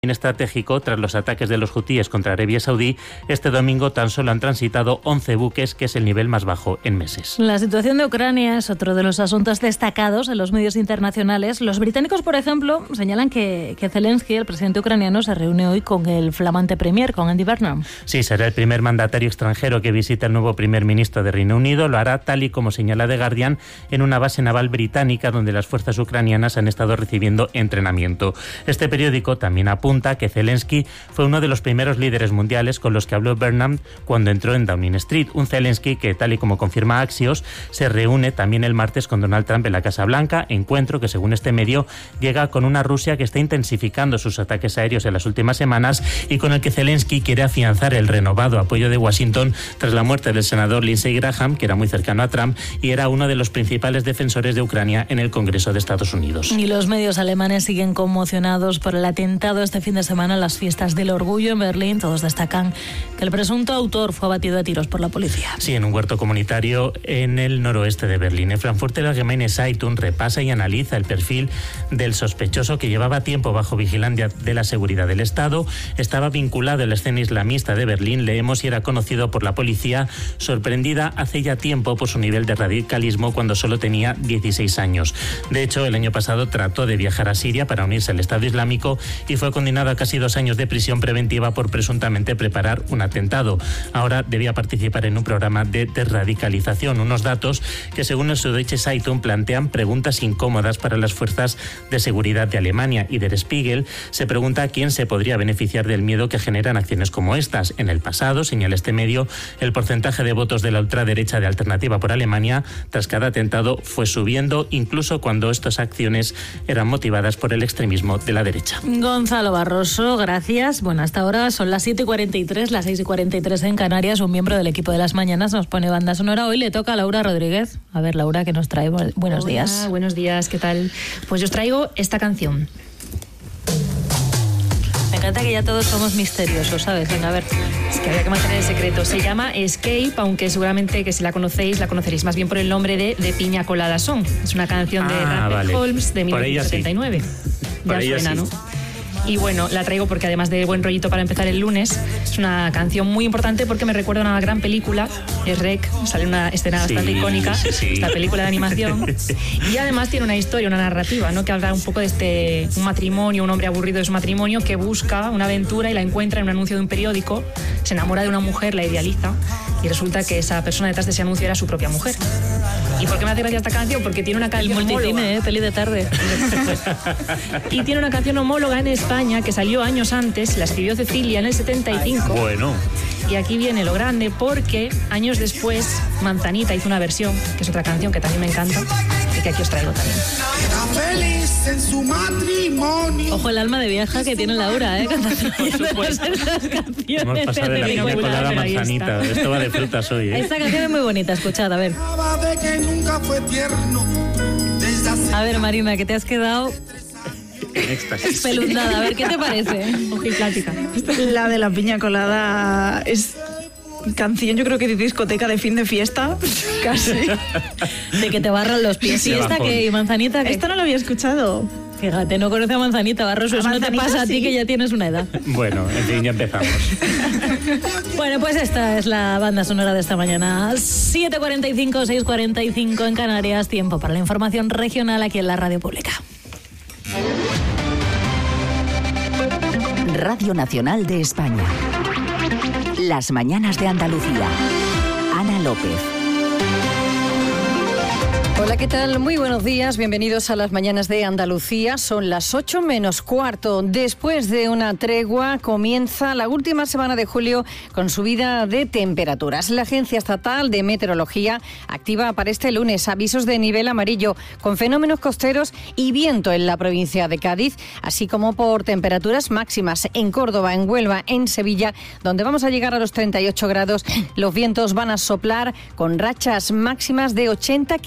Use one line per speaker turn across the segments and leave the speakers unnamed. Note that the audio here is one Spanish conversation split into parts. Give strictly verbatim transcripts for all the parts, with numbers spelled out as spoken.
estratégico tras los ataques de los hutíes contra Arabia Saudí. Este domingo tan solo han transitado once buques, que es el nivel más bajo en meses.
La situación de Ucrania es otro de los asuntos destacados en los medios internacionales. Los británicos, por ejemplo, señalan que, que Zelensky, el presidente ucraniano, se reúne hoy con el flamante premier, con Andy Burnham.
Sí, será el primer mandatario extranjero que visita el nuevo primer ministro de Reino Unido. Lo hará, tal y como señala The Guardian, en una base naval británica donde las fuerzas ucranianas han estado recibiendo entrenamiento. Este periódico también apunta que Zelensky fue uno de los primeros líderes mundiales con los que habló Burnham cuando entró en Downing Street. Un Zelensky que, tal y como confirma Axios, se reúne también el martes con Donald Trump en la Casa Blanca, encuentro que, según este medio, llega con una Rusia que está intensificando sus ataques aéreos en las últimas semanas y con el que Zelensky quiere afianzar el renovado apoyo de Washington tras la muerte del senador Lindsey Graham, que era muy cercano a Trump y era uno de los principales defensores de Ucrania en el Congreso de Estados Unidos.
Y los medios alemanes siguen conmocionados por el atentado este fin de semana en las fiestas del orgullo en Berlín. Todos destacan que el presunto autor fue abatido a tiros por la policía.
Sí, en un huerto comunitario en el noroeste de Berlín. En Frankfurter Allgemeine Zeitung repasa y analiza el perfil del sospechoso, que llevaba tiempo bajo vigilancia de la seguridad del Estado. Estaba vinculado a la escena islamista de Berlín, leemos, y era conocido por la policía, sorprendida hace ya tiempo por su nivel de radicalismo cuando solo tenía dieciséis años. De hecho, el año pasado trató de viajar a Siria para unirse al Estado Islámico y fue condenado a casi dos años de prisión preventiva por presuntamente preparar un atentado. Ahora debía participar en un programa de desradicalización. Unos datos que, según el Süddeutsche Zeitung, plantean preguntas incómodas para las fuerzas de seguridad de Alemania. Y Der Spiegel se pregunta quién se podría beneficiar del miedo que generan acciones como estas. En el pasado, señala este medio, el porcentaje de votos de la ultraderecha de Alternativa por Alemania tras cada atentado fue subiendo, incluso cuando estas acciones eran motivadas por el extremismo de la derecha.
Gonzalo Barroso, gracias. Bueno, hasta ahora son las siete y cuarenta y tres, las seis y cuarenta y tres en Canarias. Un miembro del equipo de Las Mañanas nos pone banda sonora. Hoy le toca a Laura Rodríguez. A ver, Laura, ¿qué nos trae? Buenos
Hola,
días.
Buenos días, ¿qué tal? Pues yo os traigo esta canción.
Me encanta que ya todos somos misteriosos, ¿sabes? Venga, a ver.
Es que había que mantener el secreto. Se llama Escape, aunque seguramente que si la conocéis, la conoceréis más bien por el nombre de De Piña Colada Son. Es una canción de
ah,
Rapper
vale.
Holmes de mil novecientos setenta y nueve.
Por
Ya suena,
sí.
¿no? Y bueno, la traigo porque, además de buen rollito para empezar el lunes, es una canción muy importante porque me recuerda a una gran película, es Rec, sale una escena
sí,
bastante icónica,
sí, sí.
esta película de animación, y además tiene una historia, una narrativa, ¿no?, que habla un poco de este un matrimonio, un hombre aburrido de su matrimonio que busca una aventura y la encuentra en un anuncio de un periódico, se enamora de una mujer, la idealiza, y resulta que esa persona detrás de ese anuncio era su propia mujer. ¿Y por qué me hace gracia esta canción? Porque tiene una canción
El multicine,
homóloga.
¿eh? Peli de tarde.
Y tiene una canción homóloga en España que salió años antes, la escribió Cecilia en el setenta y cinco.
Bueno.
Y aquí viene lo grande, porque años después Manzanita hizo una versión, que es otra canción que también me encanta y que aquí os traigo también.
Feliz en su matrimonio.
Ojo el alma de vieja que tiene Laura, ¿eh?
Por supuesto. Hemos pasado de la piña
película,
colada a
pero ahí
manzanita.
está.
Esto va de frutas hoy, ¿eh?
Esta canción es muy bonita, escuchad, a ver.
De que nunca fue tierno. Desde hace
A ver, Marina, que te has quedado
En éxtasis.
espelundada. A ver, ¿qué te parece?
Ojiplática.
La de la piña colada es canción, yo creo que de discoteca de fin de fiesta, casi.
De que te barran los pies. ¿Y
Qué
esta
bajón.
que y Manzanita? ¿qué?
Esta no la había escuchado.
Fíjate, no conoce a Manzanita, Barroso.
A
Eso no te
Manzanita,
pasa a ti,
sí.
que ya tienes una edad.
Bueno, en fin, ya empezamos.
Bueno, pues esta es la banda sonora de esta mañana. siete cuarenta y cinco, seis cuarenta y cinco en Canarias. Tiempo para la información regional aquí en la Radio Pública.
Radio Nacional de España. Las mañanas de Andalucía. Ana López.
Hola, ¿qué tal? Muy buenos días, bienvenidos a las mañanas de Andalucía. Son las ocho menos cuarto. Después de una tregua comienza la última semana de julio con subida de temperaturas. La Agencia Estatal de Meteorología activa para este lunes avisos de nivel amarillo con fenómenos costeros y viento en la provincia de Cádiz, así como por temperaturas máximas en Córdoba, en Huelva, en Sevilla, donde vamos a llegar a los treinta y ocho grados. Los vientos van a soplar con rachas máximas de ochenta kilómetros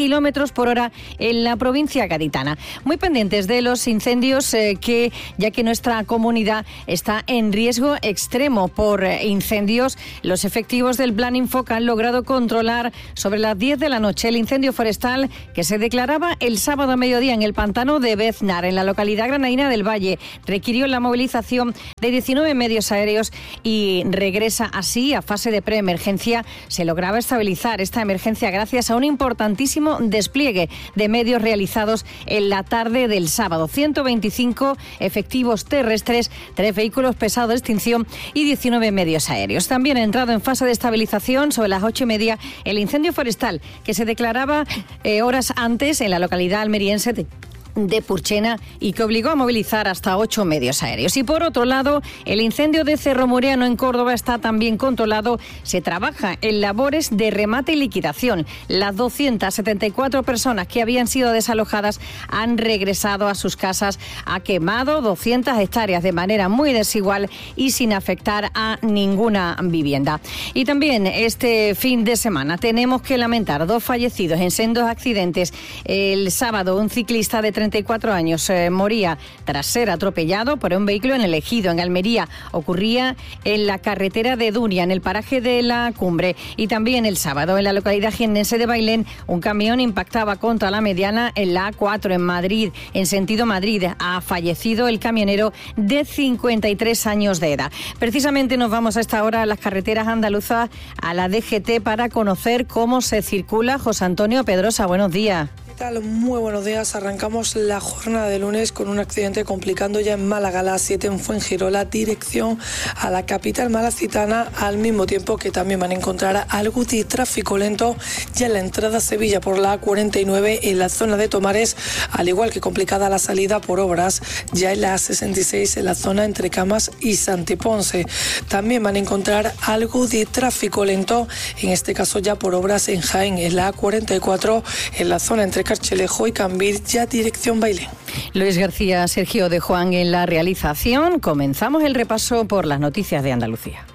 kilómetros por hora en la provincia gaditana. Muy pendientes de los incendios, eh, que ya que nuestra comunidad está en riesgo extremo por eh, incendios, los efectivos del Plan Infoca han logrado controlar sobre las diez de la noche el incendio forestal que se declaraba el sábado a mediodía en el pantano de Beznar, en la localidad granadina del Valle. Requirió la movilización de diecinueve medios aéreos y regresa así a fase de preemergencia. Se lograba estabilizar esta emergencia gracias a un importantísimo despliegue de medios realizados en la tarde del sábado. ciento veinticinco efectivos terrestres, tres vehículos pesados de extinción y diecinueve medios aéreos. También ha entrado en fase de estabilización sobre las ocho y media el incendio forestal que se declaraba eh, horas antes en la localidad almeriense de de Purchena y que obligó a movilizar hasta ocho medios aéreos. Y por otro lado, el incendio de Cerro Mureano en Córdoba está también controlado. Se trabaja en labores de remate y liquidación. Las doscientas setenta y cuatro personas que habían sido desalojadas han regresado a sus casas. Ha quemado doscientas hectáreas de manera muy desigual y sin afectar a ninguna vivienda. Y también este fin de semana tenemos que lamentar dos fallecidos en sendos accidentes. El sábado, un ciclista de treinta y cuatro años eh, moría tras ser atropellado por un vehículo en el Ejido, en Almería. Ocurría en la carretera de Dunia, en el paraje de la Cumbre. Y también el sábado, en la localidad jiennense de Bailén, un camión impactaba contra la mediana en la A cuatro en Madrid, en sentido Madrid. Ha fallecido el camionero de cincuenta y tres años de edad. Precisamente nos vamos a esta hora a las carreteras andaluzas, a la D G T, para conocer cómo se circula. José Antonio Pedrosa, buenos días.
¿Qué tal? Muy buenos días. Arrancamos la jornada de lunes con un accidente complicando ya en Málaga, la A siete en Fuengirola, dirección a la capital malacitana, al mismo tiempo que también van a encontrar algo de tráfico lento ya en la entrada a Sevilla por la A cuarenta y nueve en la zona de Tomares, al igual que complicada la salida por obras ya en la A sesenta y seis en la zona entre Camas y Santiponce. También van a encontrar algo de tráfico lento, en este caso ya por obras en Jaén, en la A cuarenta y cuatro en la zona entre Carchelejo y Cambir, ya dirección Bailén.
Luis García, Sergio de Juan en la realización. Comenzamos el repaso por las noticias de Andalucía.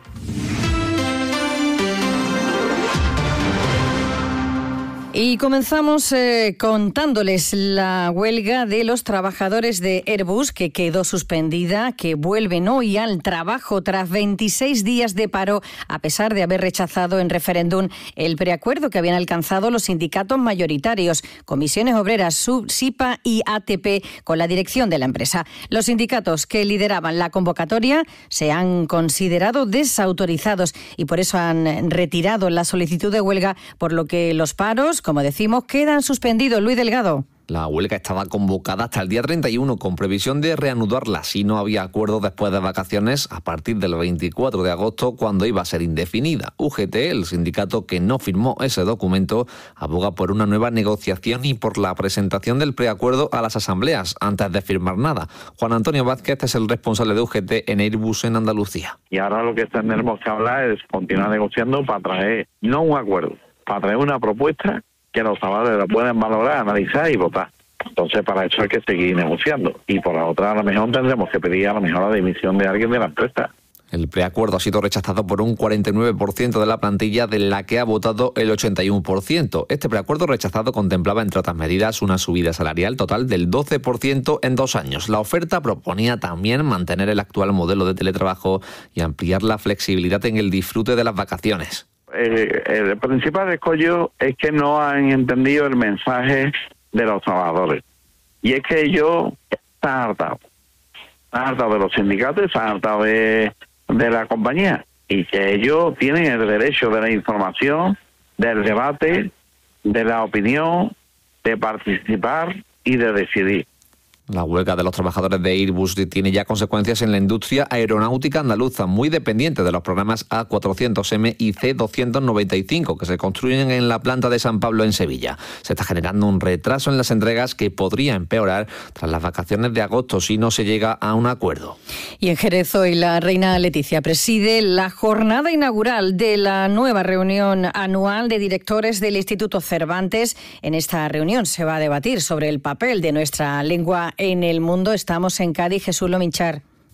Y comenzamos eh, contándoles la huelga de los trabajadores de Airbus, que quedó suspendida, que vuelven hoy al trabajo tras veintiséis días de paro, a pesar de haber rechazado en referéndum el preacuerdo que habían alcanzado los sindicatos mayoritarios, Comisiones Obreras, Sub, SIPA y A T P, con la dirección de la empresa. Los sindicatos que lideraban la convocatoria se han considerado desautorizados y por eso han retirado la solicitud de huelga, por lo que los paros, como decimos, quedan suspendidos. Luis Delgado.
La huelga estaba convocada hasta el día treinta y uno, con previsión de reanudarla si no había acuerdo después de vacaciones a partir del veinticuatro de agosto, cuando iba a ser indefinida. U G T, el sindicato que no firmó ese documento, aboga por una nueva negociación y por la presentación del preacuerdo a las asambleas antes de firmar nada. Juan Antonio Vázquez es el responsable de U G T en Airbus en Andalucía.
Y ahora lo que tenemos que hablar es continuar negociando para traer, no un acuerdo, para traer una propuesta que los trabajadores la pueden valorar, analizar y votar. Entonces, para eso hay que seguir negociando. Y por la otra, a lo mejor tendremos que pedir a lo mejor la dimisión de alguien de la empresa.
El preacuerdo ha sido rechazado por un cuarenta y nueve por ciento de la plantilla, de la que ha votado el ochenta y uno por ciento. Este preacuerdo rechazado contemplaba, entre otras medidas, una subida salarial total del doce por ciento en dos años. La oferta proponía también mantener el actual modelo de teletrabajo y ampliar la flexibilidad en el disfrute de las vacaciones.
Eh, el principal escollo es que no han entendido el mensaje de los trabajadores. Y es que ellos están hartados. Están hartados de los sindicatos, están hartados de, de la compañía. Y que ellos tienen el derecho de la información, del debate, de la opinión, de participar y de decidir.
La huelga de los trabajadores de Airbus tiene ya consecuencias en la industria aeronáutica andaluza, muy dependiente de los programas A cuatrocientos eme y C doscientos noventa y cinco que se construyen en la planta de San Pablo en Sevilla. Se está generando un retraso en las entregas que podría empeorar tras las vacaciones de agosto si no se llega a un acuerdo.
Y en Jerez hoy la reina Leticia preside la jornada inaugural de la nueva reunión anual de directores del Instituto Cervantes. En esta reunión se va a debatir sobre el papel de nuestra lengua en el mundo. Estamos en Cádiz. Jesús Lominchar.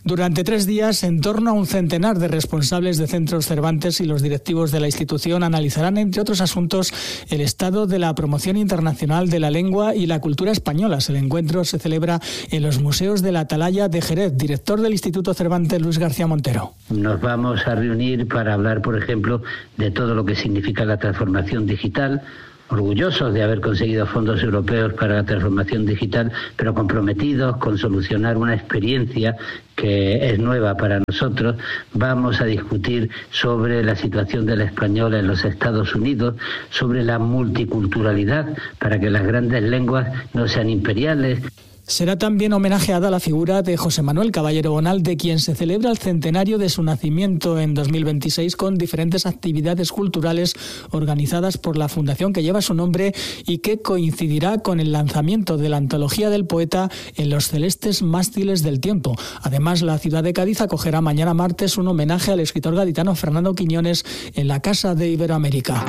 Durante tres días, en torno a un centenar de responsables de centros Cervantes y los directivos de la institución analizarán, entre otros asuntos, el estado de la promoción internacional de la lengua y la cultura españolas. El encuentro se celebra en los museos de la Atalaya de Jerez. Director del Instituto Cervantes, Luis García Montero.
Nos vamos a reunir para hablar, por ejemplo, de todo lo que significa la transformación digital, orgullosos de haber conseguido fondos europeos para la transformación digital, pero comprometidos con solucionar una experiencia que es nueva para nosotros. Vamos a discutir sobre la situación de la española en los Estados Unidos, sobre la multiculturalidad, para que las grandes lenguas no sean imperiales.
Será también homenajeada la figura de José Manuel Caballero Bonal, de quien se celebra el centenario de su nacimiento en dos mil veintiséis con diferentes actividades culturales organizadas por la fundación que lleva su nombre y que coincidirá con el lanzamiento de la antología del poeta En los celestes mástiles del tiempo. Además, la ciudad de Cádiz acogerá mañana martes un homenaje al escritor gaditano Fernando Quiñones en la Casa de Iberoamérica.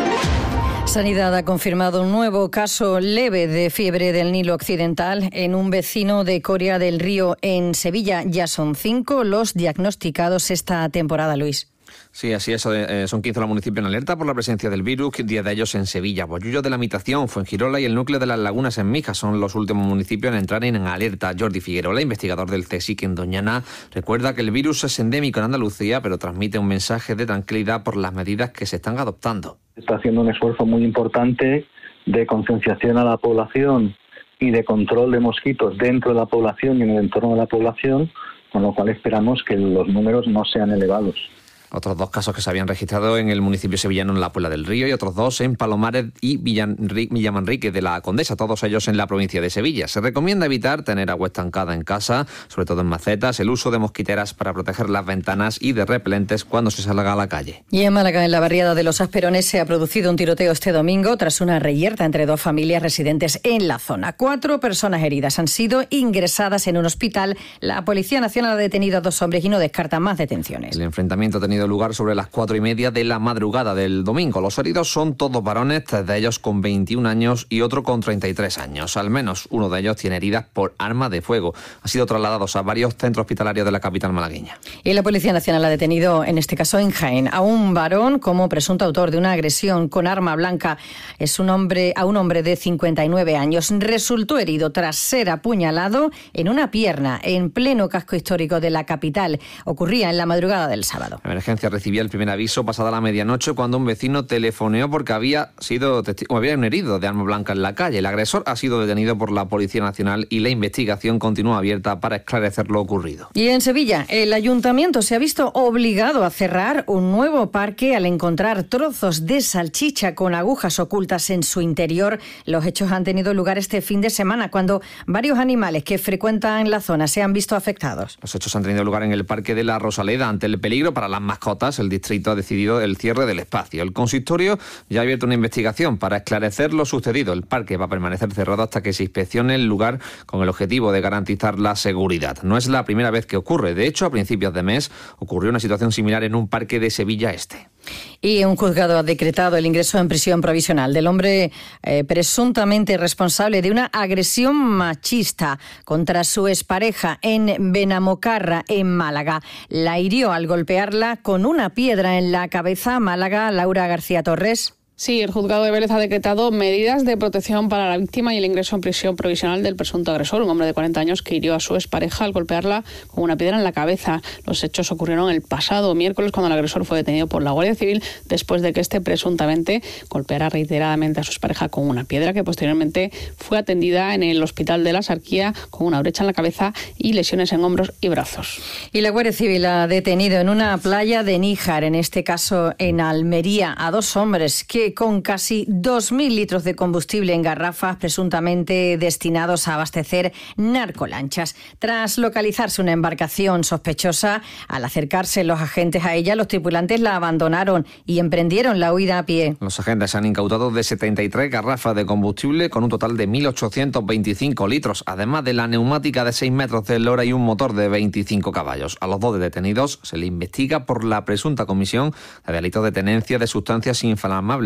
Sanidad ha confirmado un nuevo caso leve de fiebre del Nilo Occidental en un vecino de Coria del Río en Sevilla. Ya son cinco los diagnosticados esta temporada, Luis.
Sí, así es. Eh, son quince los municipios en alerta por la presencia del virus, diez de ellos en Sevilla. Bollullo de la Mitación, Fuengirola y el núcleo de las Lagunas en Mijas son los últimos municipios en entrar en alerta. Jordi Figuerola, investigador del CSIC en Doñana, recuerda que el virus es endémico en Andalucía, pero transmite un mensaje de tranquilidad por las medidas que se están adoptando.
Está haciendo un esfuerzo muy importante de concienciación a la población y de control de mosquitos dentro de la población y en el entorno de la población, con lo cual esperamos que los números no sean elevados.
Otros dos casos que se habían registrado en el municipio sevillano en la Puebla del Río y otros dos en Palomares y Villamanrique de la Condesa, todos ellos en la provincia de Sevilla. Se recomienda evitar tener agua estancada en casa, sobre todo en macetas, el uso de mosquiteras para proteger las ventanas y de repelentes cuando se salga a la calle.
Y en Málaga, en la barriada de Los Asperones, se ha producido un tiroteo este domingo tras una reyerta entre dos familias residentes en la zona. Cuatro personas heridas han sido ingresadas en un hospital. La Policía Nacional ha detenido a dos hombres y no descarta más detenciones.
El enfrentamiento ha tenido lugar sobre las cuatro y media de la madrugada del domingo. Los heridos son todos varones, tres de ellos con veintiún años y otro con treinta y tres años. Al menos uno de ellos tiene heridas por arma de fuego. Han sido trasladados a varios centros hospitalarios de la capital malagueña.
Y la Policía Nacional ha detenido, en este caso en Jaén, a un varón como presunto autor de una agresión con arma blanca. Es un hombre, a un hombre de cincuenta y nueve años. Resultó herido tras ser apuñalado en una pierna en pleno casco histórico de la capital. Ocurría en la madrugada del sábado.
La emergencia recibía el primer aviso pasada la medianoche cuando un vecino telefoneó porque había sido testigo, había un herido de arma blanca en la calle. El agresor ha sido detenido por la Policía Nacional y la investigación continúa abierta para esclarecer lo ocurrido.
Y en Sevilla, el ayuntamiento se ha visto obligado a cerrar un nuevo parque al encontrar trozos de salchicha con agujas ocultas en su interior. Los hechos han tenido lugar este fin de semana cuando varios animales que frecuentan la zona se han visto afectados.
Los hechos han tenido lugar en el Parque de la Rosaleda. Ante el peligro para las mascotas, el distrito ha decidido el cierre del espacio. El consistorio ya ha abierto una investigación para esclarecer lo sucedido. El parque va a permanecer cerrado hasta que se inspeccione el lugar con el objetivo de garantizar la seguridad. No es la primera vez que ocurre. De hecho, a principios de mes ocurrió una situación similar en un parque de Sevilla Este.
Y un juzgado ha decretado el ingreso en prisión provisional del hombre eh, presuntamente responsable de una agresión machista contra su expareja en Benamocarra, en Málaga. La hirió al golpearla con una piedra en la cabeza. Málaga, Laura García Torres.
Sí, el juzgado de Vélez ha decretado medidas de protección para la víctima y el ingreso en prisión provisional del presunto agresor, un hombre de cuarenta años que hirió a su expareja al golpearla con una piedra en la cabeza. Los hechos ocurrieron el pasado miércoles cuando el agresor fue detenido por la Guardia Civil después de que este presuntamente golpeara reiteradamente a su expareja con una piedra que posteriormente fue atendida en el Hospital de la Sarquía con una brecha en la cabeza y lesiones en hombros y brazos.
Y la Guardia Civil ha detenido en una playa de Níjar, en este caso en Almería, a dos hombres que con casi dos mil litros de combustible en garrafas presuntamente destinados a abastecer narcolanchas. Tras localizarse una embarcación sospechosa, al acercarse los agentes a ella, los tripulantes la abandonaron y emprendieron la huida a pie.
Los agentes han incautado de setenta y tres garrafas de combustible con un total de mil ochocientos veinticinco litros, además de la neumática de seis metros de eslora y un motor de veinticinco caballos. A los dos detenidos se le investiga por la presunta comisión de delitos de tenencia de sustancias inflamables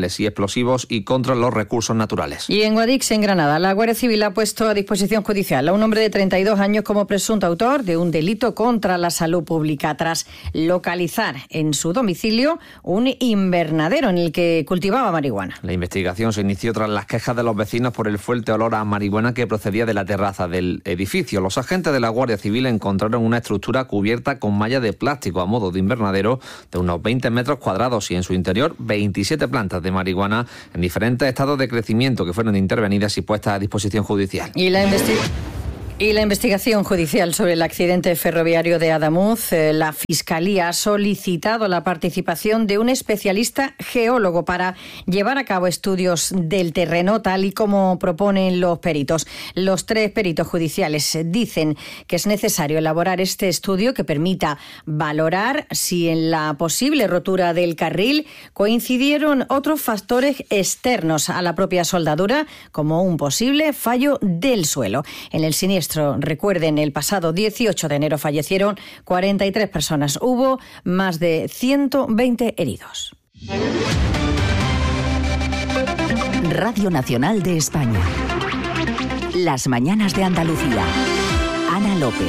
materiales y explosivos y contra los recursos naturales.
Y en Guadix, en Granada, la Guardia Civil ha puesto a disposición judicial a un hombre de treinta y dos años como presunto autor de un delito contra la salud pública tras localizar en su domicilio un invernadero en el que cultivaba marihuana.
La investigación se inició tras las quejas de los vecinos por el fuerte olor a marihuana que procedía de la terraza del edificio. Los agentes de la Guardia Civil encontraron una estructura cubierta con malla de plástico a modo de invernadero de unos veinte metros cuadrados y en su interior veintisiete plantas de marihuana en diferentes estados de crecimiento que fueron intervenidas y puestas a disposición judicial.
Y la investigación... Y la investigación judicial sobre el accidente ferroviario de Adamuz, eh, la Fiscalía ha solicitado la participación de un especialista geólogo para llevar a cabo estudios del terreno tal y como proponen los peritos. Los tres peritos judiciales dicen que es necesario elaborar este estudio que permita valorar si en la posible rotura del carril coincidieron otros factores externos a la propia soldadura, como un posible fallo del suelo. En el siniestro, recuerden, el pasado dieciocho de enero fallecieron cuarenta y tres personas. Hubo más de ciento veinte heridos.
Radio Nacional de España. Las mañanas de Andalucía. Ana López.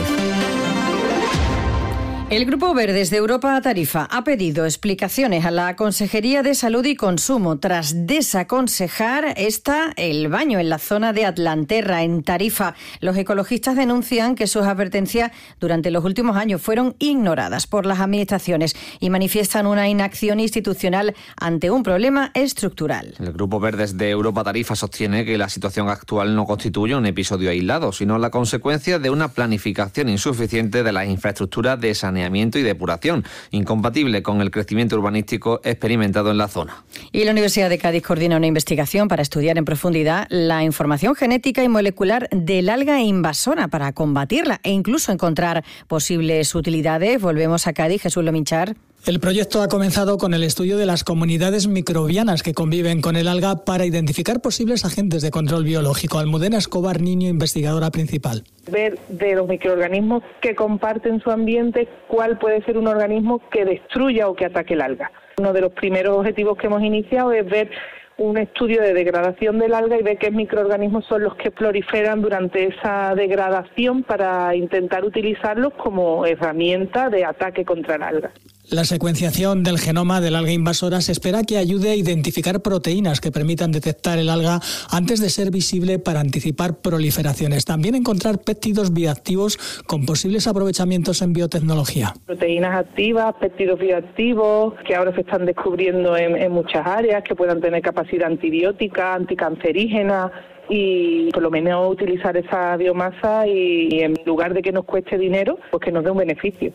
El Grupo Verdes de Europa Tarifa ha pedido explicaciones a la Consejería de Salud y Consumo tras desaconsejar esta el baño en la zona de Atlanterra, en Tarifa. Los ecologistas denuncian que sus advertencias durante los últimos años fueron ignoradas por las administraciones y manifiestan una inacción institucional ante un problema estructural.
El Grupo Verdes de Europa Tarifa sostiene que la situación actual no constituye un episodio aislado, sino la consecuencia de una planificación insuficiente de las infraestructuras de saneamiento y depuración, incompatible con el crecimiento urbanístico experimentado en la zona.
Y la Universidad de Cádiz coordina una investigación para estudiar en profundidad la información genética y molecular del alga invasora para combatirla e incluso encontrar posibles utilidades. Volvemos a Cádiz, Jesús Lominchar.
El proyecto ha comenzado con el estudio de las comunidades microbianas que conviven con el alga para identificar posibles agentes de control biológico. Almudena Escobar Niño, investigadora principal.
Ver de los microorganismos que comparten su ambiente cuál puede ser un organismo que destruya o que ataque el alga. Uno de los primeros objetivos que hemos iniciado es ver un estudio de degradación del alga y ver qué microorganismos son los que proliferan durante esa degradación para intentar utilizarlos como herramienta de ataque contra el alga.
La secuenciación del genoma del alga invasora se espera que ayude a identificar proteínas que permitan detectar el alga antes de ser visible para anticipar proliferaciones. También encontrar péptidos bioactivos con posibles aprovechamientos en biotecnología.
Proteínas activas, péptidos bioactivos, que ahora se están descubriendo en, en muchas áreas, que puedan tener capacidad antibiótica, anticancerígena, y por lo menos utilizar esa biomasa y, y en lugar de que nos cueste dinero, pues que nos dé un beneficio.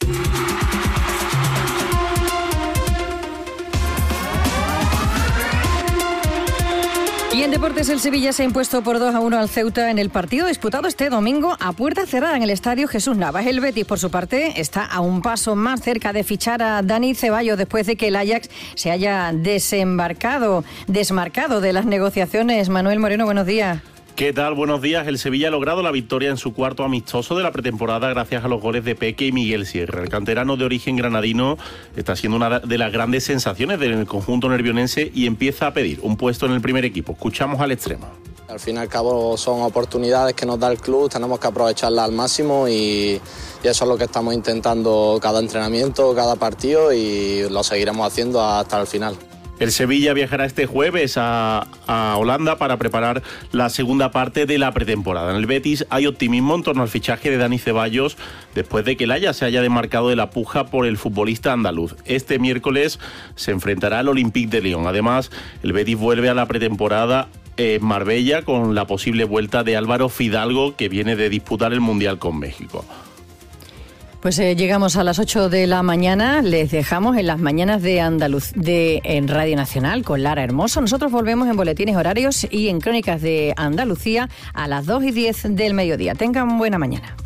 Y en deportes, el Sevilla se ha impuesto por dos a uno al Ceuta en el partido disputado este domingo a puerta cerrada en el estadio Jesús Navas. El Betis, por su parte, está a un paso más cerca de fichar a Dani Ceballos después de que el Ajax se haya desembarcado, desmarcado de las negociaciones. Manuel Moreno, buenos días.
¿Qué tal? Buenos días. El Sevilla ha logrado la victoria en su cuarto amistoso de la pretemporada gracias a los goles de Peque y Miguel Sierra. El canterano de origen granadino está siendo una de las grandes sensaciones del conjunto nervionense y empieza a pedir un puesto en el primer equipo. Escuchamos al extremo.
Al fin y al cabo son oportunidades que nos da el club, tenemos que aprovecharlas al máximo y, y eso es lo que estamos intentando cada entrenamiento, cada partido y lo seguiremos haciendo hasta el final.
El Sevilla viajará este jueves a, a Holanda para preparar la segunda parte de la pretemporada. En el Betis hay optimismo en torno al fichaje de Dani Ceballos después de que el Ajax se haya demarcado de la puja por el futbolista andaluz. Este miércoles se enfrentará al Olympique de Lyon. Además, el Betis vuelve a la pretemporada en Marbella con la posible vuelta de Álvaro Fidalgo, que viene de disputar el Mundial con México.
Pues eh, llegamos a las ocho de la mañana, les dejamos en las mañanas de Andaluz de en Radio Nacional con Lara Hermoso. Nosotros volvemos en boletines horarios y en Crónicas de Andalucía a las dos y diez del mediodía. Tengan buena mañana.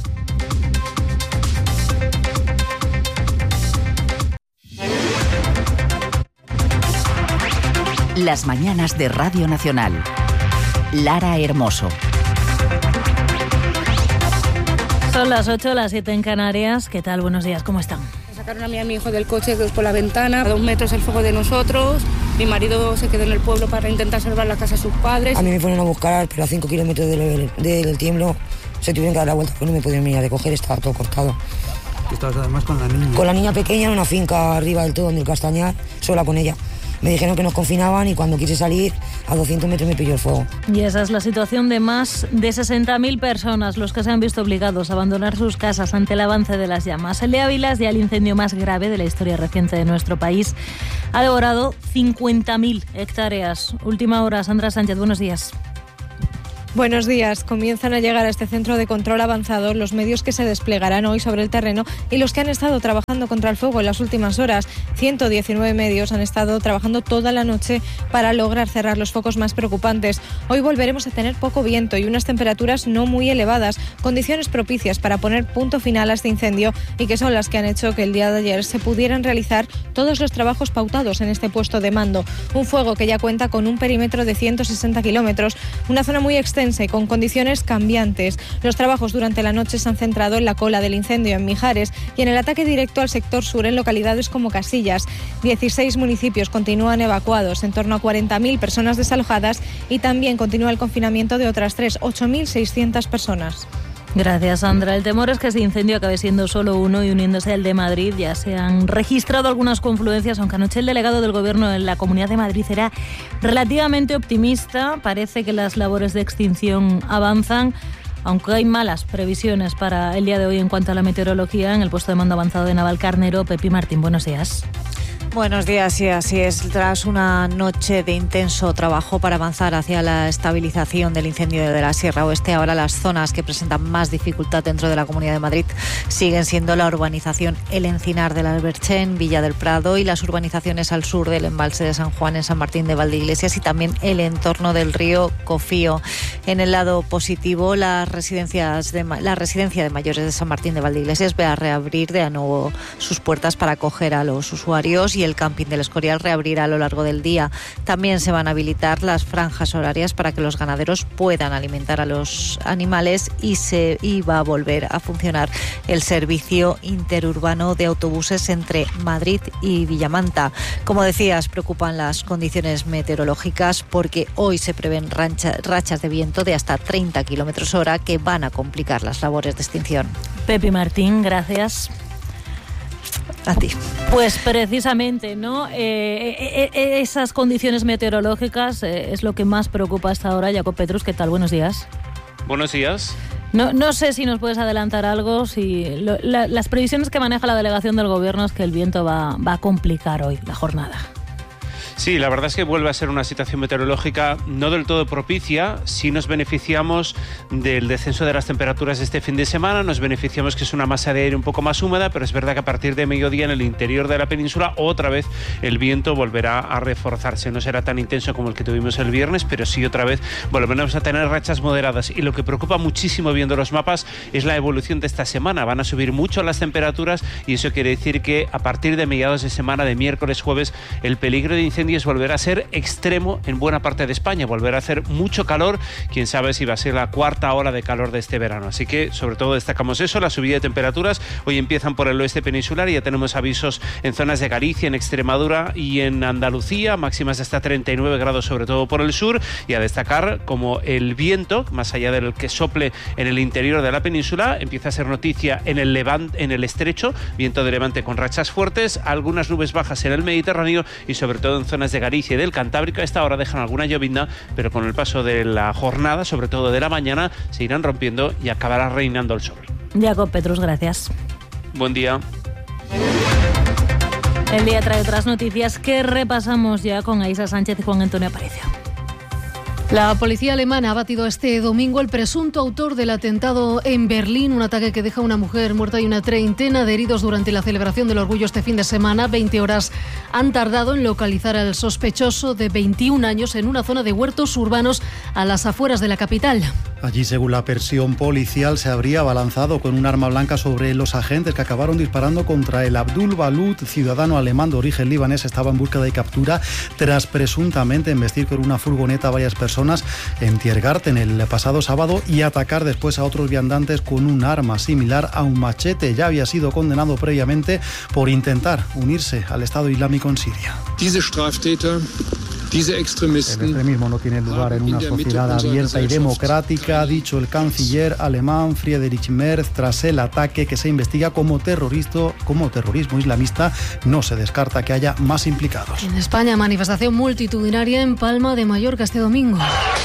Las mañanas de Radio Nacional. Lara Hermoso.
Son las ocho, las siete en Canarias. ¿Qué tal? Buenos días, ¿cómo están?
Sacaron a mí y a mi hijo del coche por la ventana, a dos metros el fuego de nosotros. Mi marido se quedó en el pueblo para intentar salvar la casa a sus padres.
A mí me fueron a buscar, pero a cinco kilómetros del, del tiemblo se tuvieron que dar la vuelta porque no me podían venir a recoger, estaba todo cortado.
¿Estabas además con la niña?
Con la niña pequeña en una finca arriba del todo, en el Castañar, sola con ella. Me dijeron que nos confinaban y cuando quise salir, a doscientos metros me pilló el fuego.
Y esa es la situación de más de sesenta mil personas, los que se han visto obligados a abandonar sus casas ante el avance de las llamas. El de Ávila es ya el incendio más grave de la historia reciente de nuestro país. Ha devorado cincuenta mil hectáreas. Última hora, Sandra Sánchez, buenos días.
Buenos días. Comienzan a llegar a este centro de control avanzado los medios que se desplegarán hoy sobre el terreno y los que han estado trabajando contra el fuego en las últimas horas. ciento diecinueve medios han estado trabajando toda la noche para lograr cerrar los focos más preocupantes. Hoy volveremos a tener poco viento y unas temperaturas no muy elevadas, condiciones propicias para poner punto final a este incendio y que son las que han hecho que el día de ayer se pudieran realizar todos los trabajos pautados en este puesto de mando. Un fuego que ya cuenta con un perímetro de ciento sesenta kilómetros, una zona muy extensa y con condiciones cambiantes. Los trabajos durante la noche se han centrado en la cola del incendio en Mijares y en el ataque directo al sector sur en localidades como Casillas. dieciséis municipios continúan evacuados, en torno a cuarenta mil personas desalojadas y también continúa el confinamiento de otras tres, ocho mil seiscientas personas.
Gracias, Sandra. El temor es que este incendio acabe siendo solo uno y uniéndose al de Madrid. Ya se han registrado algunas confluencias, aunque anoche el delegado del Gobierno en la Comunidad de Madrid era relativamente optimista. Parece que las labores de extinción avanzan, aunque hay malas previsiones para el día de hoy en cuanto a la meteorología. En el puesto de mando avanzado de Navalcarnero, Pepi Martín, buenos días.
Buenos días, y así es. Tras una noche de intenso trabajo para avanzar hacia la estabilización del incendio de la Sierra Oeste, ahora las zonas que presentan más dificultad dentro de la Comunidad de Madrid siguen siendo la urbanización El Encinar del Alberchén, Villa del Prado y las urbanizaciones al sur del embalse de San Juan en San Martín de Valdeiglesias y también el entorno del río Cofío. En el lado positivo, las residencias de, la residencia de mayores de San Martín de Valdeiglesias va a reabrir de nuevo sus puertas para acoger a los usuarios y el camping del Escorial reabrirá a lo largo del día. También se van a habilitar las franjas horarias para que los ganaderos puedan alimentar a los animales y se y va a volver a funcionar el servicio interurbano de autobuses entre Madrid y Villamanta. Como decías, preocupan las condiciones meteorológicas porque hoy se prevén rancha, rachas de viento de hasta treinta kilómetros hora que van a complicar las labores de extinción.
Pepi Martín, gracias.
A ti.
Pues precisamente, ¿no? Eh, eh, eh, esas condiciones meteorológicas eh, es lo que más preocupa hasta ahora. Jacob Petrus, ¿qué tal? Buenos días.
Buenos días.
No, no sé si nos puedes adelantar algo. Si lo, la, las previsiones que maneja la delegación del Gobierno es que el viento va, va a complicar hoy la jornada.
Sí, la verdad es que vuelve a ser una situación meteorológica no del todo propicia. Si nos beneficiamos del descenso de las temperaturas este fin de semana, nos beneficiamos que es una masa de aire un poco más húmeda, pero es verdad que a partir de mediodía en el interior de la península otra vez el viento volverá a reforzarse. No será tan intenso como el que tuvimos el viernes, pero sí otra vez volveremos a tener rachas moderadas. Y lo que preocupa muchísimo viendo los mapas es la evolución de esta semana. Van a subir mucho las temperaturas y eso quiere decir que a partir de mediados de semana, de miércoles, jueves, el peligro de incendios volverá a ser extremo en buena parte de España, volverá a hacer mucho calor, quién sabe si va a ser la cuarta ola de calor de este verano, así que sobre todo destacamos eso, la subida de temperaturas. Hoy empiezan por el oeste peninsular y ya tenemos avisos en zonas de Galicia, en Extremadura y en Andalucía, máximas de hasta treinta y nueve grados sobre todo por el sur, y a destacar como el viento, más allá del que sople en el interior de la península, empieza a ser noticia en el levante, en el estrecho, viento de levante con rachas fuertes, algunas nubes bajas en el Mediterráneo y sobre todo en zonas de Galicia y del Cantábrico. A esta hora dejan alguna llovizna, pero con el paso de la jornada, sobre todo de la mañana, se irán rompiendo y acabará reinando el sol.
Jacob Petrus, gracias.
Buen día.
El día trae otras noticias que repasamos ya con Aisa Sánchez y Juan Antonio Aparicio.
La policía alemana ha batido este domingo al presunto autor del atentado en Berlín, un ataque que deja a una mujer muerta y una treintena de heridos durante la celebración del orgullo este fin de semana. veinte horas han tardado en localizar al sospechoso de veintiún años en una zona de huertos urbanos a las afueras de la capital.
Allí, según la versión policial, se habría abalanzado con un arma blanca sobre los agentes que acabaron disparando contra el Abdul Balut, ciudadano alemán de origen libanés. Estaba en busca de captura tras presuntamente embestir con una furgoneta a varias personas en Tiergarten el pasado sábado y atacar después a otros viandantes con un arma similar a un machete. Ya había sido condenado previamente por intentar unirse al Estado Islámico en Siria. El extremismo no tiene lugar en una sociedad abierta y democrática, ha dicho el canciller alemán Friedrich Merz tras el ataque que se investiga como terrorista, como terrorismo islamista. No se descarta que haya más implicados.
En España, manifestación multitudinaria en Palma de Mallorca este domingo.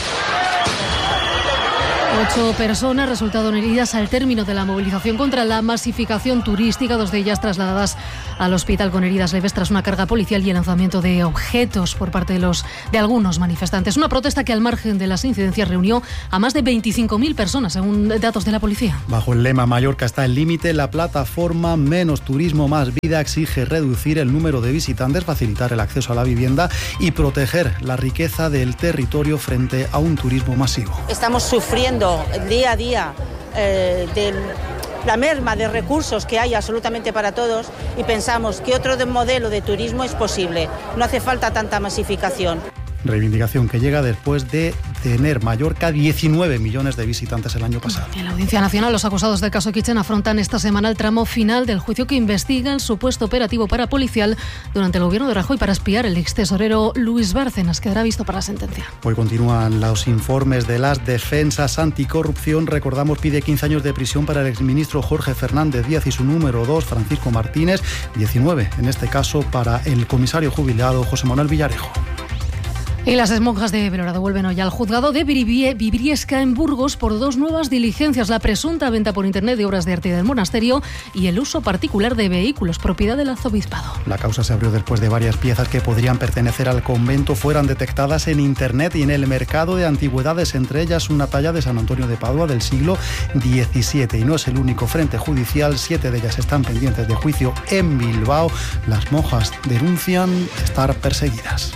Ocho personas resultaron heridas al término de la movilización contra la masificación turística, dos de ellas trasladadas al hospital con heridas leves tras una carga policial y el lanzamiento de objetos por parte de, los, de algunos manifestantes. Una protesta que al margen de las incidencias reunió a más de veinticinco mil personas, según datos de la policía.
Bajo el lema Mallorca está el límite, la plataforma Menos Turismo, Más Vida exige reducir el número de visitantes, facilitar el acceso a la vivienda y proteger la riqueza del territorio frente a un turismo masivo.
Estamos sufriendo día a día eh, de la merma de recursos que hay absolutamente para todos y pensamos que otro modelo de turismo es posible. No hace falta tanta masificación.
Reivindicación que llega después de tener Mallorca diecinueve millones de visitantes el año pasado.
En la Audiencia Nacional, los acusados del caso Kitchen afrontan esta semana el tramo final del juicio que investiga el supuesto operativo parapolicial durante el gobierno de Rajoy para espiar el extesorero Luis Bárcenas. Quedará visto para la sentencia.
Hoy continúan los informes de las defensas anticorrupción. Recordamos, pide quince años de prisión para el exministro Jorge Fernández Díaz y su número dos, Francisco Martínez. diecinueve, en este caso, para el comisario jubilado José Manuel Villarejo.
Y las exmonjas de Belorado vuelven hoy al juzgado de Vibriesca en Burgos por dos nuevas diligencias: la presunta venta por internet de obras de arte del monasterio y el uso particular de vehículos, propiedad del arzobispado.
La causa se abrió después de varias piezas que podrían pertenecer al convento fueran detectadas en internet y en el mercado de antigüedades, entre ellas una talla de San Antonio de Padua del siglo diecisiete. Y no es el único frente judicial, siete de ellas están pendientes de juicio en Bilbao. Las monjas denuncian estar perseguidas.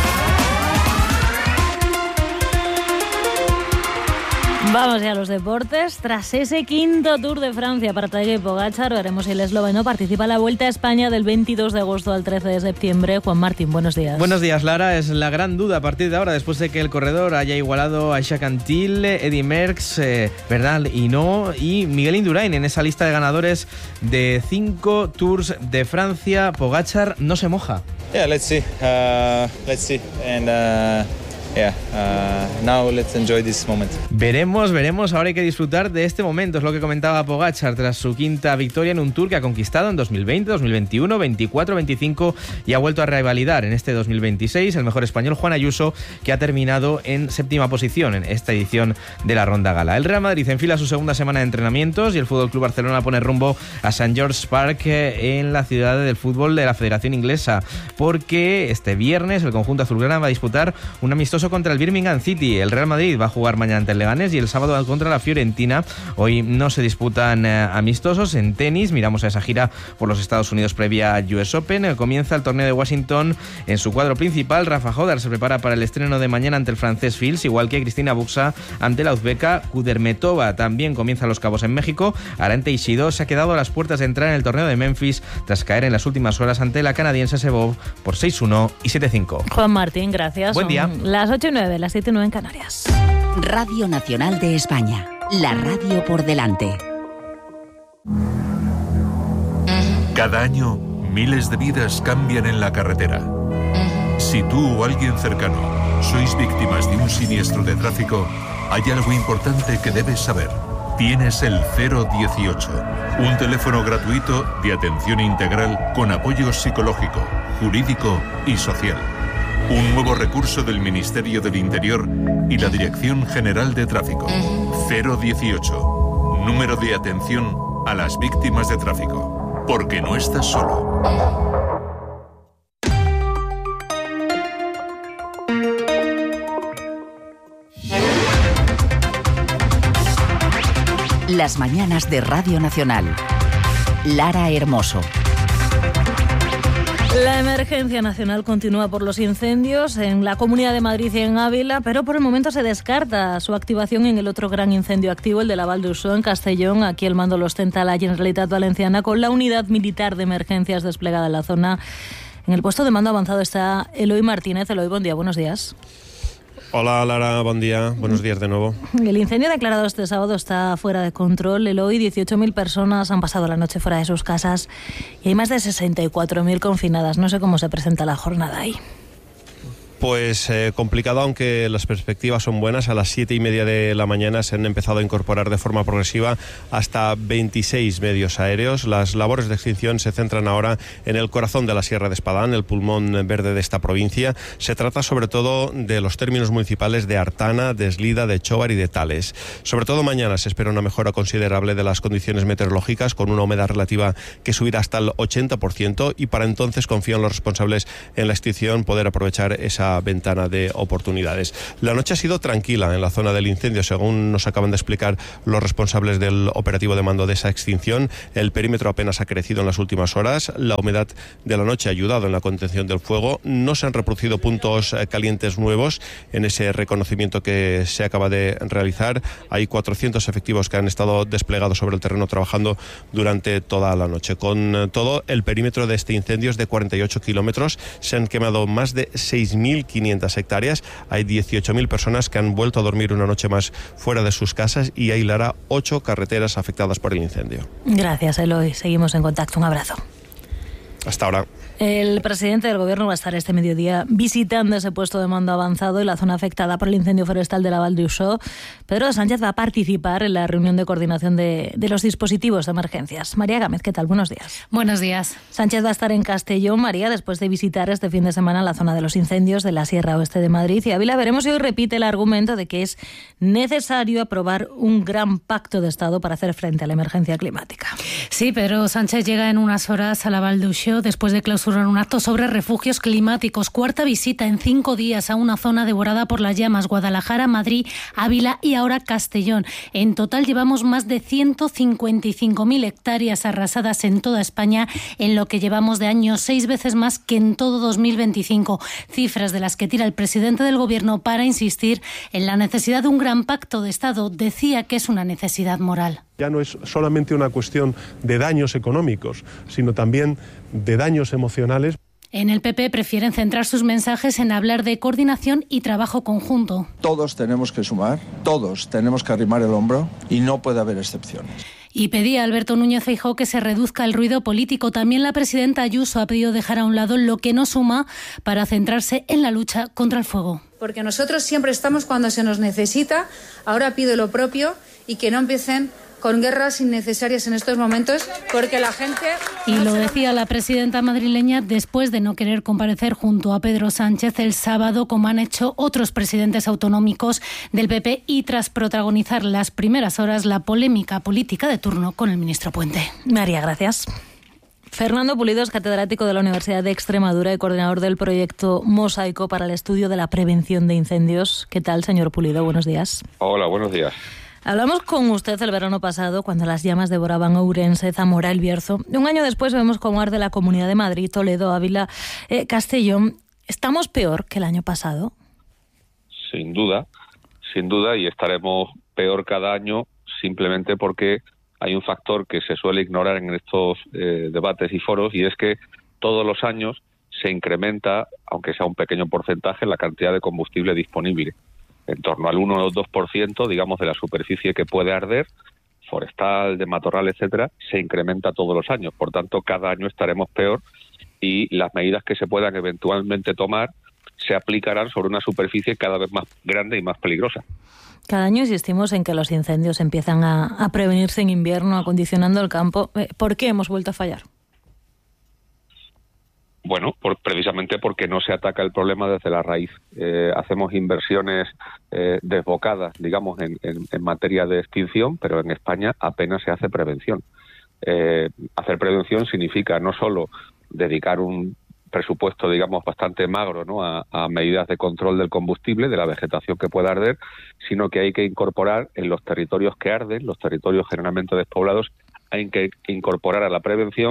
Vamos ya a los deportes. Tras ese quinto Tour de Francia para Tadej Pogačar, veremos si el esloveno participa en la Vuelta a España del veintidós de agosto al trece de septiembre. Juan Martín, buenos días.
Buenos días, Lara. Es la gran duda a partir de ahora, después de que el corredor haya igualado a Jacques Anquetil, Eddy Merckx, eh, Bernal Hinault y Miguel Indurain en esa lista de ganadores de cinco Tours de Francia. Pogačar no se moja.
Yeah, let's see. Uh, let's see. And uh... Yeah, uh, now let's enjoy this moment.
Veremos, veremos. Ahora hay que disfrutar de este momento. Es lo que comentaba Pogačar tras su quinta victoria en un Tour que ha conquistado en dos mil veinte, dos mil veintiuno, veinticuatro, veinticinco y ha vuelto a revalidar en este dos mil veintiséis el mejor español Juan Ayuso, que ha terminado en séptima posición en esta edición de la Ronda Gala. El Real Madrid enfila su segunda semana de entrenamientos y el F C Barcelona pone rumbo a Saint George's Park en la ciudad del fútbol de la Federación Inglesa, porque este viernes el conjunto azulgrana va a disputar un amistoso contra el Birmingham City. El Real Madrid va a jugar mañana ante el Leganés y el sábado contra la Fiorentina. Hoy no se disputan eh, amistosos. En tenis miramos a esa gira por los Estados Unidos previa a U S Open. Comienza el torneo de Washington en su cuadro principal. Rafa Hodar se prepara para el estreno de mañana ante el francés Fils, igual que Cristina Buxa ante la uzbeca Kudermetova. También comienza Los Cabos en México. Arantxa Ishido se ha quedado a las puertas de entrar en el torneo de Memphis tras caer en las últimas horas ante la canadiense Sebov por seis uno y siete cinco.
Juan Martín, gracias.
Buen día.
Son las ocho y nueve, las siete y nueve en Canarias.
Radio Nacional de España, la radio por delante.
Cada año, miles de vidas cambian en la carretera. Si tú o alguien cercano sois víctimas de un siniestro de tráfico, hay algo importante que debes saber. Tienes el cero dieciocho, un teléfono gratuito de atención integral con apoyo psicológico, jurídico y social. Un nuevo recurso del Ministerio del Interior y la Dirección General de Tráfico. cero dieciocho, número de atención a las víctimas de tráfico. Porque no estás solo.
Las mañanas de Radio Nacional. Lara Hermoso.
La emergencia nacional continúa por los incendios en la Comunidad de Madrid y en Ávila, pero por el momento se descarta su activación en el otro gran incendio activo, el de la Val d'Uixó, en Castellón. Aquí el mando lo ostenta la Generalitat Valenciana, con la unidad militar de emergencias desplegada en la zona. En el puesto de mando avanzado está Eloy Martínez. Eloy, buen día, buenos días.
Hola Lara, buen día, buenos días de nuevo.
El incendio declarado este sábado está fuera de control. Eloy, dieciocho mil personas han pasado la noche fuera de sus casas y hay más de sesenta y cuatro mil confinadas. No sé cómo se presenta la jornada ahí.
Pues eh, complicado, aunque las perspectivas son buenas. A las siete y media de la mañana se han empezado a incorporar de forma progresiva hasta veintiséis medios aéreos. Las labores de extinción se centran ahora en el corazón de la Sierra de Espadán, el pulmón verde de esta provincia. Se trata sobre todo de los términos municipales de Artana, de Eslida, de Chobar y de Tales. Sobre todo mañana se espera una mejora considerable de las condiciones meteorológicas, con una humedad relativa que subirá hasta el ochenta por ciento, y para entonces confían los responsables en la extinción poder aprovechar esa ventana de oportunidades. La noche ha sido tranquila en la zona del incendio, según nos acaban de explicar los responsables del operativo de mando de esa extinción. El perímetro apenas ha crecido en las últimas horas. La humedad de la noche ha ayudado en la contención del fuego. No se han reproducido puntos calientes nuevos en ese reconocimiento que se acaba de realizar. Hay cuatrocientos efectivos que han estado desplegados sobre el terreno trabajando durante toda la noche. Con todo, el perímetro de este incendio es de cuarenta y ocho kilómetros. Se han quemado más de seis mil quinientas hectáreas. Hay dieciocho mil personas que han vuelto a dormir una noche más fuera de sus casas y hay, Lara, ocho carreteras afectadas por el incendio.
Gracias, Eloy. Seguimos en contacto. Un abrazo.
Hasta ahora.
El presidente del Gobierno va a estar este mediodía visitando ese puesto de mando avanzado y la zona afectada por el incendio forestal de la Val d'Uixó. Pedro Sánchez va a participar en la reunión de coordinación de, de los dispositivos de emergencias. María Gámez, ¿qué tal? Buenos días.
Buenos días.
Sánchez va a estar en Castellón, María, después de visitar este fin de semana la zona de los incendios de la Sierra Oeste de Madrid y Ávila. Veremos si hoy repite el argumento de que es necesario aprobar un gran pacto de Estado para hacer frente a la emergencia climática.
Sí, Pedro Sánchez llega en unas horas a la Val d'Uixó después de clausurar un acto sobre refugios climáticos. Cuarta visita en cinco días a una zona devorada por las llamas: Guadalajara, Madrid, Ávila y ahora Castellón. En total llevamos más de ciento cincuenta y cinco mil hectáreas arrasadas en toda España en lo que llevamos de año, seis veces más que en todo dos mil veinticinco. Cifras de las que tira el presidente del Gobierno para insistir en la necesidad de un gran pacto de Estado. Decía que es una necesidad moral.
Ya no es solamente una cuestión de daños económicos, sino también de daños emocionales.
En el P P prefieren centrar sus mensajes en hablar de coordinación y trabajo conjunto.
Todos tenemos que sumar, todos tenemos que arrimar el hombro y no puede haber excepciones.
Y pedía a Alberto Núñez Feijóo que se reduzca el ruido político. También la presidenta Ayuso ha pedido dejar a un lado lo que no suma para centrarse en la lucha contra el fuego.
Porque nosotros siempre estamos cuando se nos necesita. Ahora pido lo propio y que no empiecen con guerras innecesarias en estos momentos, porque la gente...
Y lo decía la presidenta madrileña después de no querer comparecer junto a Pedro Sánchez el sábado, como han hecho otros presidentes autonómicos del P P, y tras protagonizar las primeras horas la polémica política de turno con el ministro Puente.
María, gracias. Fernando Pulido es catedrático de la Universidad de Extremadura y coordinador del proyecto Mosaico para el estudio de la prevención de incendios. ¿Qué tal, señor Pulido? Buenos días.
Hola, buenos días.
Hablamos con usted el verano pasado, cuando las llamas devoraban Ourense, Zamora, El Bierzo. Un año después vemos cómo arde la Comunidad de Madrid, Toledo, Ávila, eh, Castellón. ¿Estamos peor que el año pasado?
Sin duda, sin duda, y estaremos peor cada año simplemente porque hay un factor que se suele ignorar en estos eh, debates y foros, y es que todos los años se incrementa, aunque sea un pequeño porcentaje, la cantidad de combustible disponible. En torno al uno o dos por ciento, digamos, de la superficie que puede arder, forestal, de matorral, etcétera, se incrementa todos los años. Por tanto, cada año estaremos peor y las medidas que se puedan eventualmente tomar se aplicarán sobre una superficie cada vez más grande y más peligrosa.
Cada año insistimos en que los incendios empiezan a, a prevenirse en invierno, acondicionando el campo. ¿Por qué hemos vuelto a fallar?
Bueno, por, precisamente porque no se ataca el problema desde la raíz. Eh, hacemos inversiones eh, desbocadas, digamos, en, en, en materia de extinción, pero en España apenas se hace prevención. Eh, hacer prevención significa no solo dedicar un presupuesto, digamos, bastante magro, ¿no?, a, a medidas de control del combustible, de la vegetación que pueda arder, sino que hay que incorporar en los territorios que arden, los territorios generalmente despoblados, hay que incorporar a la prevención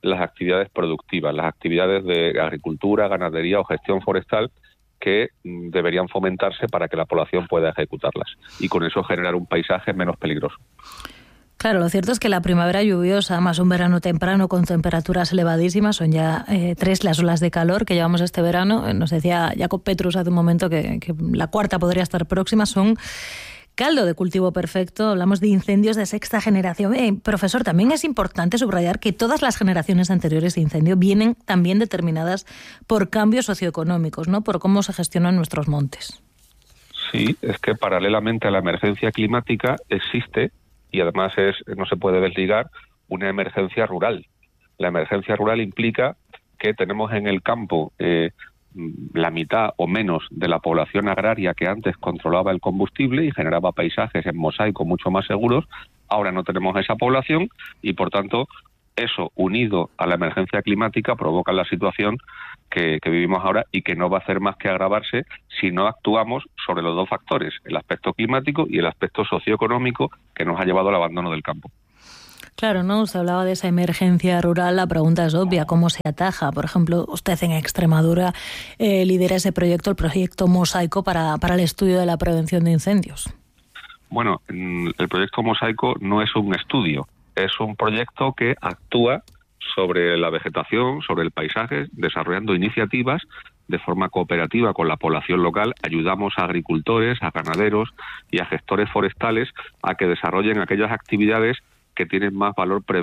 las actividades productivas, las actividades de agricultura, ganadería o gestión forestal que mm, deberían fomentarse para que la población pueda ejecutarlas y con eso generar un paisaje menos peligroso.
Claro, lo cierto es que la primavera lluviosa, más un verano temprano con temperaturas elevadísimas, son ya eh, tres las olas de calor que llevamos este verano. Nos decía Jacob Petrus hace un momento que, que la cuarta podría estar próxima. Son caldo de cultivo perfecto. Hablamos de incendios de sexta generación. Eh, profesor, también es importante subrayar que todas las generaciones anteriores de incendio vienen también determinadas por cambios socioeconómicos, ¿no? Por cómo se gestionan nuestros montes.
Sí, es que paralelamente a la emergencia climática existe, y además es no se puede desligar, una emergencia rural. La emergencia rural implica que tenemos en el campo eh, la mitad o menos de la población agraria que antes controlaba el combustible y generaba paisajes en mosaico mucho más seguros. Ahora no tenemos esa población y, por tanto, eso unido a la emergencia climática provoca la situación que, que vivimos ahora y que no va a hacer más que agravarse si no actuamos sobre los dos factores, el aspecto climático y el aspecto socioeconómico que nos ha llevado al abandono del campo.
Claro, ¿no? Usted hablaba de esa emergencia rural, la pregunta es obvia, ¿cómo se ataja? Por ejemplo, usted en Extremadura eh, lidera ese proyecto, el proyecto Mosaico, para, para el estudio de la prevención de incendios.
Bueno, el proyecto Mosaico no es un estudio, es un proyecto que actúa sobre la vegetación, sobre el paisaje, desarrollando iniciativas de forma cooperativa con la población local. Ayudamos a agricultores, a ganaderos y a gestores forestales a que desarrollen aquellas actividades que tienen más valor preventivo